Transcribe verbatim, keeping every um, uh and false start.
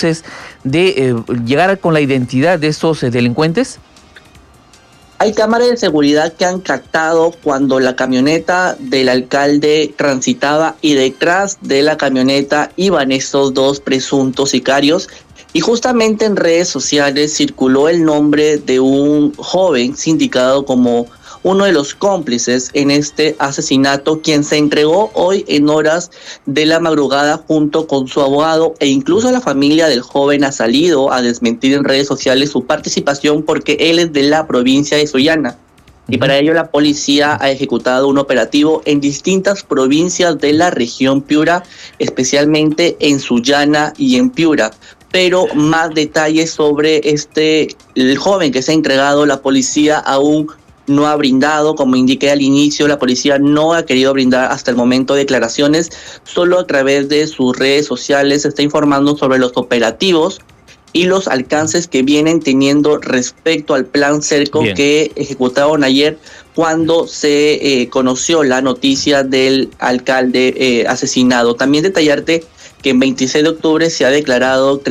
luces de eh, llegar con la identidad de estos eh, delincuentes? Hay cámaras de seguridad que han captado cuando la camioneta del alcalde transitaba y detrás de la camioneta iban estos dos presuntos sicarios. Y justamente en redes sociales circuló el nombre de un joven sindicado como uno de los cómplices en este asesinato, quien se entregó hoy en horas de la madrugada junto con su abogado, e incluso la familia del joven ha salido a desmentir en redes sociales su participación porque él es de la provincia de Sullana. Y para ello la policía ha ejecutado un operativo en distintas provincias de la región Piura, especialmente en Sullana y en Piura. Pero más detalles sobre este el joven que se ha entregado, la policía aún no ha brindado. Como indiqué al inicio, la policía no ha querido brindar hasta el momento declaraciones, solo a través de sus redes sociales se está informando sobre los operativos y los alcances que vienen teniendo respecto al plan Cerco Bien. que ejecutaron ayer cuando se eh, conoció la noticia del alcalde eh, asesinado. También detallarte que en veintiséis de octubre se ha declarado